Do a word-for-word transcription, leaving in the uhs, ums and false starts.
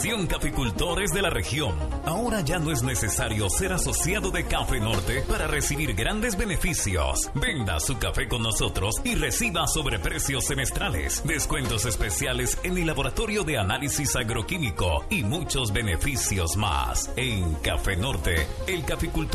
Atención caficultores de la región. Ahora ya no es necesario ser asociado de Café Norte para recibir grandes beneficios. Venda su café con nosotros y reciba sobreprecios semestrales, descuentos especiales en el laboratorio de análisis agroquímico y muchos beneficios más. En Café Norte, el caficultor